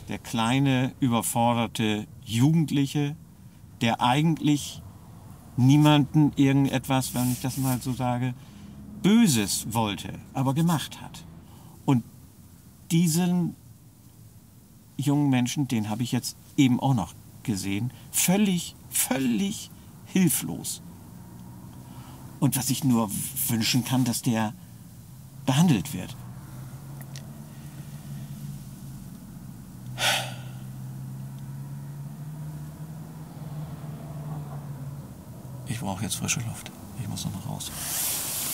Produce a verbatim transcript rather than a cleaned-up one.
der kleine, überforderte Jugendliche, der eigentlich niemanden irgendetwas, wenn ich das mal so sage, Böses wollte, aber gemacht hat. Und diesen jungen Menschen, den habe ich jetzt eben auch noch gesehen, völlig, völlig hilflos. Und was ich nur wünschen kann, dass der behandelt wird. Ich brauche jetzt frische Luft. Ich muss noch raus.